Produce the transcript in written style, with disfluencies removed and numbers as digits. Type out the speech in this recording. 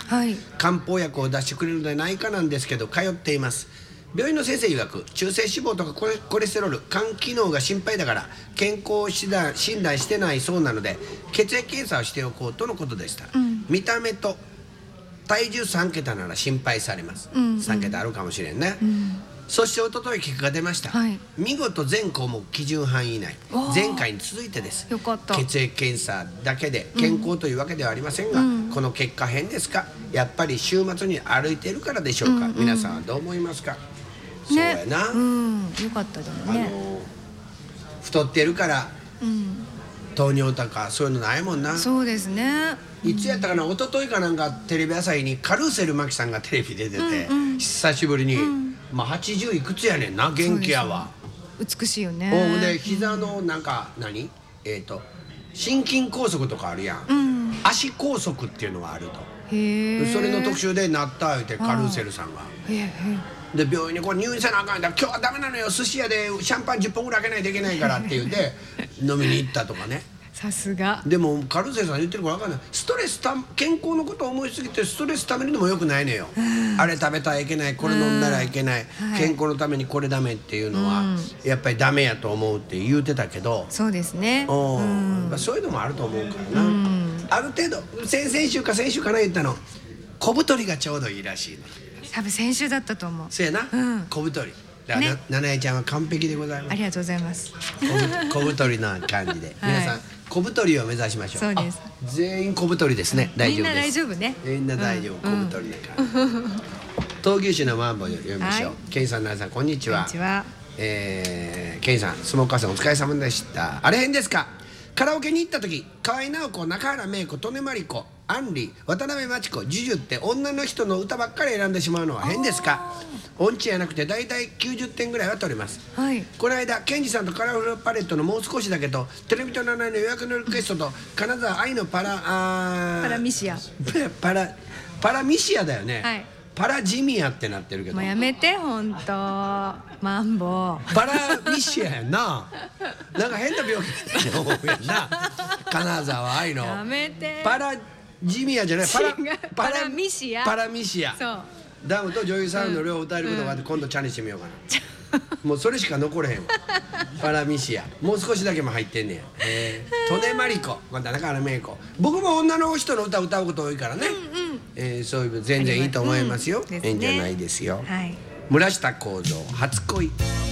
はい、 漢方薬を出してくれるのではないかなんですけど通っています。病院の先生曰く中性脂肪とかコレステロール、肝機能が心配だから健康診断してないそうなので血液検査をしておこうとのことでした、見た目と体重3桁なら心配されます、3桁あるかもしれんね、そして一昨日結果が出ました、 はい、 見事全項目基準範囲以内、前回に続いてです。 よかった。 血液検査だけで健康というわけではありませんが、この結果変ですか？やっぱり週末に歩いているからでしょうか、皆さんはどう思いますか？そうやな、 よかったでもね。 太ってるから、糖尿とかそういうのないもんな。 そうですね。 いつやったかな、一昨日かなんかテレビ朝日にカルーセル麻紀さんがテレビ出てて、久しぶりに、まあ80いくつやねんな、元気やわ。 美しいよね。 で膝のなんか心筋梗塞とかあるやん、足梗塞っていうのがあると。 へえ。 それの特集でなったってカルーセルさんが。で病院にこれ入院せなあかんだ、今日はダメなのよ、寿司屋でシャンパン10本ぐらい開けないといけないからって言って飲みに行ったとかね。 さすが。でもカルーセルさん言ってるから分かんない。健康のことを思いすぎてストレスためるのもよくないのよ、あれ食べたらいけない、これ飲んだらいけない、健康のためにこれダメっていうのは、やっぱりダメやと思うって言うてたけど。 そうですね。 そういうのもあると思うからな、ある程度先週かな言ったの、小太りがちょうどいいらしいね。 多分先週だったと思う。 そうやな、小太りだから、七重ちゃんは完璧でございます。 ありがとうございます。 小太りな感じで、皆さん小太りを目指しましょう。 そうです。 全員小太りですね。大丈夫です。 みんな大丈夫ね。 みんな大丈夫、小太りだから。闘牛士のマンボウを読みましょう。ケンさん、ナナさん、こんにちは。 こんにちは。 ケンさん、スモーカーさんお疲れ様でした。あれ変ですか？カラオケに行った時、河合直子、中原芽衣子、利根真理子、アンリ、渡辺真知子、ジュジュって女の人の歌ばっかり選んでしまうのは変ですか？音痴じゃなくてだいたい90点ぐらいは取れます、この間ケンジさんとカラフルパレットのもう少しだけどテレビと7の予約のリクエストと金沢愛のパラミシアパラミシアだよね、パラジミアってなってるけど、 もうやめてほんとマンボウ。 パラミシアやんな。なんか変な病気って思うやんな。金沢愛のやめて。 パラジミアじゃない、 パラミシア。 パラミシア。 そう。 ダムと女優さんの両方歌えることがあって、今度チャレンジしてみようかな。もうそれしか残れへんわ。パラミシア、もう少しだけも入ってんねや。利根真理子、また中原芽衣子。僕も女の人の歌歌うこと多いからね、そういうの全然いいと思いますよ。変じゃないですよ。村下幸三、初恋。